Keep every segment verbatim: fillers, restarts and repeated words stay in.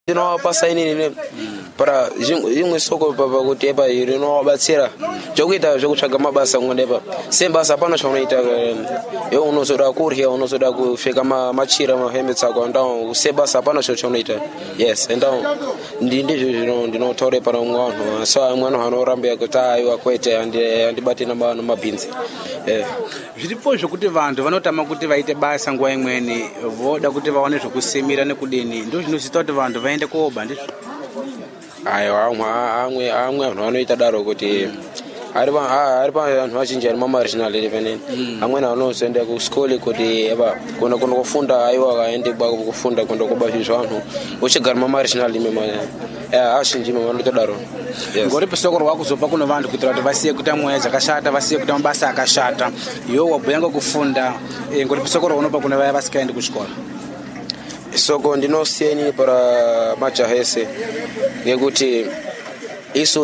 Ndinowapasa inini para imwe soko papa kuti epa rinowabatsira chokuita zvokutsvaga mabasa ngondepa sembasa hapana chaunoita iwe unozoda kurya unozoda kupfeka machira mahembe ako ndao sebasa hapana chaunoita yes ndao ndizvo ndinotaura para umwe wanhu so amwe anhu anorambira kuti aiwa kwete andibate namabhinzi zviripo zvokuti vanhu vanotama kuti vaite basa nguva imweni voda kuti vaone zvokusimira nekudini ndo zvinoziita kuti vanhu vaende koba ndizvo aiwa amwe amwe vanhu vanoita daro kuti ari vanhu vazhinji ari mamarinal revenue amweni anozoenda kusikoli kuti eva kuna kuna kufunda aiwa akaende kufunda kwenda kuba zvinhu vanhu uchigara mamarinal imwe azhinji imwe vanoita daro ngori pasoko rwakuzopa kuno vanhu kuitira kuti vasiye kuita mweya dzakashata vasiye kuita mabasa akashata iwe wabhuya ngokufunda ngori pasoko raunopa kuna vaya vasikaendi kuchikora soko ndinosiyeni para majaha ese ngekuti isu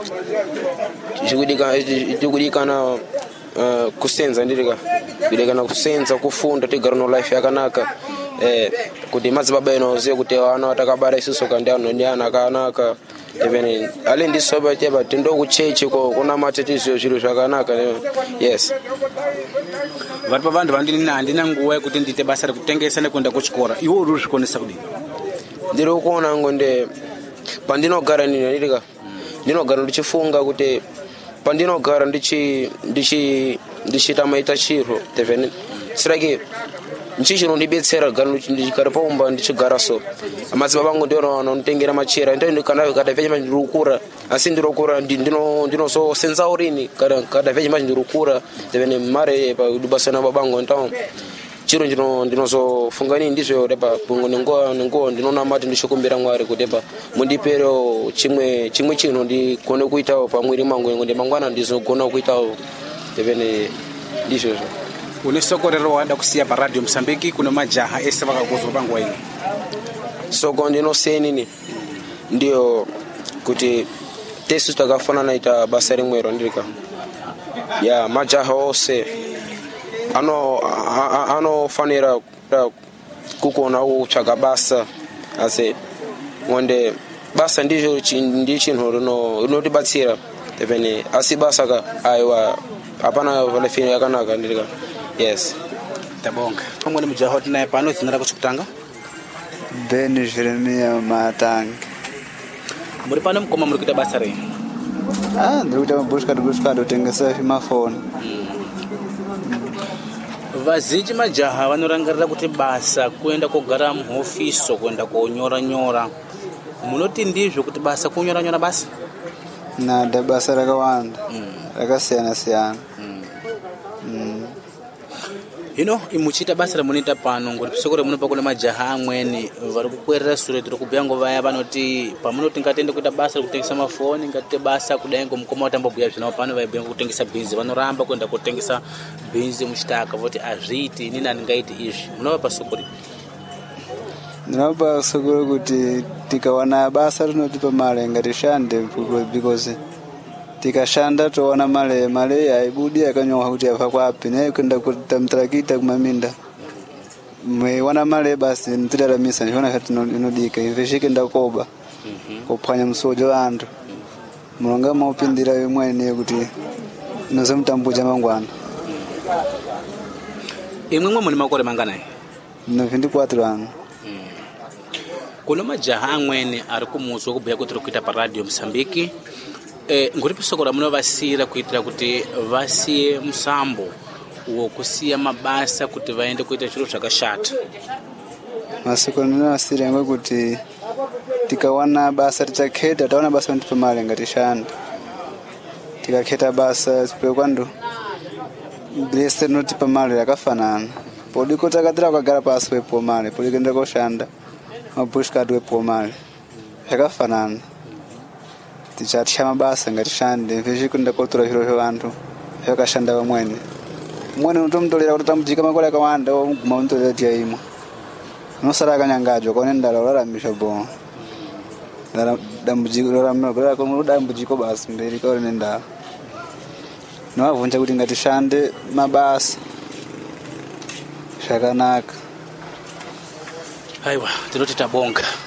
tikudikana kusenza ndirika kudikana kusenza kufunda tigara no life yakanaka eh kuti madzibaba enoziye kuti ana atakabara isusu kandi ano ndi ana akanaka even ale ndisoba teba tindo kuchechi ko kuna matetizo zviro zvakanaka yes vari pavanhu vandini handina nguva yekuti ndiite basa rekutengesa nekuenda kuchikora iwe uri kuzvikonesa kudini ndiri kuona ngonde pandinogara nini ndirika ndinogara ndichifunga kuti pandinogara ndichi ndichi ndichita maita chiro even sirake nchichino ndibetsera garo ndichigara paumba ndichigara so madzibaba vangu ndiona vanonditengera machira ndio kana kada veje mandirukura asi ndirokura ndino ndinoso senza urini kada kada veje mandirukura even mare pa dubasa na babangu ntao chiro ndino ndinozofunga nini ndizvo repa bungu nengo nengo ndinona mati ndishokumbira Mwari kuti pa mundipero chimwe chimwe chino ndikone kuitawo pamwiri mangu ngo ndimangwana ndizogona kuitawo even ndizvo une soko rero wada kusiya pa radio Msambiki kuna majaha ese vakakuzwa panguva ino soko ndinosiyeni nini ndio kuti tesu takafanana ita basa rimwero ndirika ya majaha ose ano anofanira kukona kutsvaga basa ase ngonde basa ndizvo ndichinhu rinotibatsira even asi basa ka aiwa hapana valefini yakanaka ndirika yes tabonga pamwe mujaha tinaye pano zinara kuchikutanga Beni Jeremia Matangi muri pano mkoma muri kuita basa rei ah ndikuita mabushka kushka tengesa mafoni vazhinji majaha vanorangarira kuti basa kuenda kogara muhofiso kuenda konyora nyora munoti ndizvo kuti basa kunyora nyora basa na da basa rakawanda rakasiyana siyana hino imuchita basa ramunita pano ngoti pisoko remunopa kuna majaha amweni vari kukwerera sure tiri kubhuya ngova vanoti pamunoti ngatende kuita basa rekutengesa mafoni ngatiite basa kudai ngomukoma watambobhuya zvino pano vaibhuya kutengesa bhinzi vanoramba kuenda kutengesa bhinzi muchitaka voti azviiti inini handingaiti izvi munovapa soko ripi ndinapa soko kuti tikawana basa rinotipa mare ngatishande because tikashanda toona male male aibudi yakanyoha kuti yafa kwapi naye kwenda kutamtrakita kumaminda mwe wana male basi ntiraramisa ndiona kuti inodika iveshike ndakoba kuphwanya msojo wantu mulonga maupindira yemwene kuti nozomtambuja mangwana imwe mwe muli makore manganayi no twenty-four ano kuna majaha amweni ari kumuzwa kubhuya kuti rikuita pa radio Msambiki Eh, nguri pisoko ramuno vasira kuitira kuti vasiye musambo wokusiya mabasa kuti vaende kuita zviro zvakashata masiko ndinosira ngekuti tikawana basa tichaketa taona basa ndipa mare ngatishanda tikaketa basa sipekwando blese notipa mare yakafanana podiko takatira kugara pasi wepo mare podikenda koshanda mabushka wepo mare yakafanana tichatisha mabasa ngatishande vechikunda kotora zviro zvevantu zvakashanda vamweni mumweni unotomutolera kuti tamujika makore akawanda oguma unotolera tiya imwe unosara akanyangadzwa kaone ndala uraramisha bo dambudziko raramira dambudziko basi mberi kaone nendala novabvunza kuti ngatishande mabasa zvakanaka aiwa tinoti tabonga